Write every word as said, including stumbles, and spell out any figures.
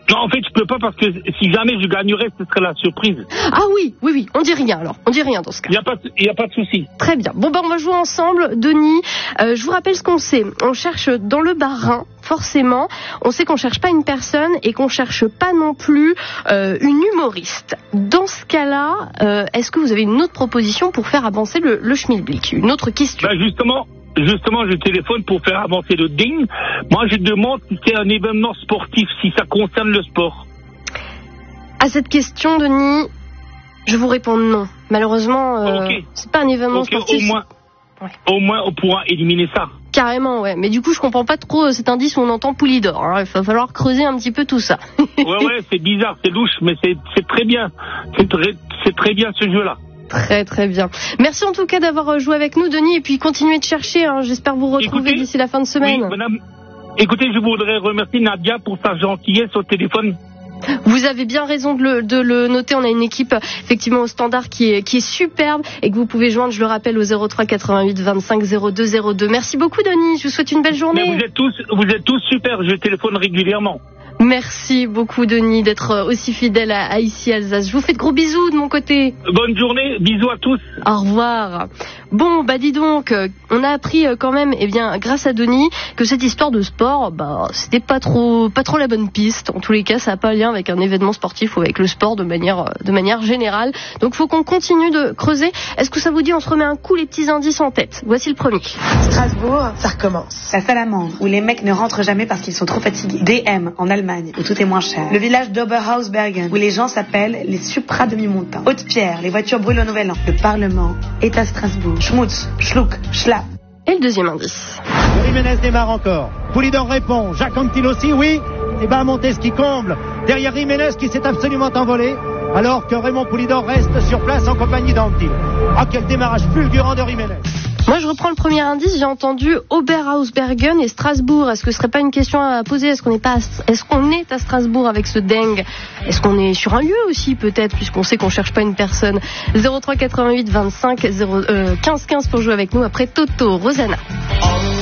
Non, en fait, je peux pas parce que si jamais je gagnerais, ce serait la surprise. Ah oui, oui, oui, on dit rien alors. On dit rien dans ce cas. Il n'y a pas, il y a pas de souci. Très bien. Bon, ben, on va jouer ensemble, Denis. Euh, je vous rappelle ce qu'on sait. On cherche dans le Bas-Rhin, forcément. On sait qu'on cherche pas une personne et qu'on cherche pas non plus euh, une humoriste. Dans ce cas-là, euh, est-ce que vous avez une autre proposition pour faire avancer le, le schmilblick? Une autre question? Ben justement. Justement, je téléphone pour faire avancer le ding. Moi, je demande si c'est un événement sportif, si ça concerne le sport. À cette question, Denis, je vous réponds non. Malheureusement, euh, okay. c'est pas un événement okay, sportif. Au moins, ouais. au moins, on pourra éliminer ça. Carrément, ouais. Mais du coup, je comprends pas trop cet indice où on entend Poulidor. Alors, il va falloir creuser un petit peu tout ça. ouais, ouais, c'est bizarre, c'est louche, mais c'est, c'est très bien. C'est très, c'est très bien ce jeu-là. Très très bien. Merci en tout cas d'avoir joué avec nous, Denis, et puis continuez de chercher. Hein. J'espère vous retrouver écoutez, d'ici la fin de semaine. Oui, madame. Écoutez, je voudrais remercier Nadia pour sa gentillesse au téléphone. Vous avez bien raison de le, de le noter. On a une équipe effectivement au standard qui est, qui est superbe et que vous pouvez joindre, je le rappelle, au zéro trois quatre-vingt-huit vingt-cinq zéro deux zéro deux. Merci beaucoup, Denis. Je vous souhaite une belle journée. Mais vous êtes tous, vous êtes tous super. Je téléphone régulièrement. Merci beaucoup, Denis, d'être aussi fidèle à, à Ici Alsace. Je vous fais de gros bisous de mon côté. Bonne journée, bisous à tous. Au revoir. Bon, bah dis donc, on a appris quand même, eh bien, grâce à Denis, que cette histoire de sport, bah, c'était pas trop, pas trop la bonne piste. En tous les cas, ça n'a pas lien avec un événement sportif ou avec le sport de manière, de manière générale. Donc, faut qu'on continue de creuser. Est-ce que ça vous dit, on se remet un coup les petits indices en tête? Voici le premier. Strasbourg, ça recommence. La salamandre, où les mecs ne rentrent jamais parce qu'ils sont trop fatigués. D M, en Allemagne, où tout est moins cher. Le village d'Oberhausbergen, où les gens s'appellent les supra demi-montants. Haute-Pierre, les voitures brûlent au Nouvel An. Le Parlement est à Strasbourg. Schmutz, Schluck, Schlapp. Et le deuxième indice. Jiménez démarre encore. Poulidor répond. Jacques Anquetil aussi, oui. Et ben Montes qui comble. Derrière Jiménez qui s'est absolument envolé. Alors que Raymond Poulidor reste sur place en compagnie d'Anquetil. Ah, quel démarrage fulgurant de Jiménez. Moi, je reprends le premier indice. J'ai entendu Oberhausbergen et Strasbourg. Est-ce que ce serait pas une question à poser? Est-ce qu'on est pas, à... est-ce qu'on est à Strasbourg avec ce dingue? Est-ce qu'on est sur un lieu aussi, peut-être, puisqu'on sait qu'on cherche pas une personne? zéro trois quatre-vingt-huit vingt-cinq zéro, euh, quinze quinze pour jouer avec nous après Toto, Rosanna.